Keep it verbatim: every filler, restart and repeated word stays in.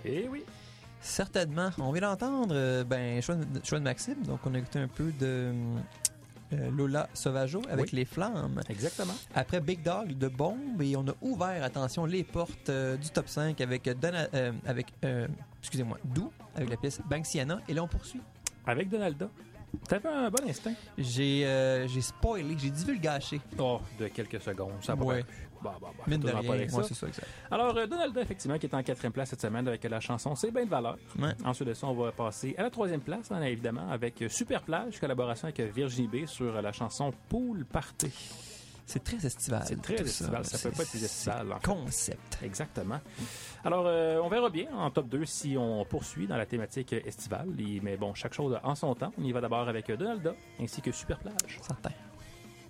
Eh oui. Certainement. On vient d'entendre, euh, ben, choix de, choix de Maxime. Donc, on a écouté un peu de euh, Lola Sauvageau avec Oui. Les Flammes. Exactement. Après Big Dog de Bombe, et on a ouvert, attention, les portes euh, du top cinq avec, Dona, euh, avec euh, excusez-moi, Dou, avec la pièce Banksiana. Et là, on poursuit. Avec Donalda. T'avais un bon instinct. J'ai, euh, j'ai spoilé, j'ai divulgaché. Oh, de quelques secondes. Ça va Ouais. pas. Bah, bah, bah. Mine de Faisons rien. pas avec ça. Ouais, c'est ça, exact. Alors, euh, Donalda, effectivement, qui est en quatrième place cette semaine avec la chanson C'est bien de valeur. Ouais. Ensuite de ça, on va passer à la troisième place, hein, évidemment, avec Super Plage, collaboration avec Virginie B sur la chanson Pool Party. C'est très estival. C'est très tout estival. Ça, C'est- peut pas être plus estival. en fait. Concept. Exactement. Alors, euh, on verra bien en top deux si on poursuit dans la thématique estivale. Et- mais bon, chaque chose en son temps. On y va d'abord avec Donalda ainsi que Super Plage. Certain.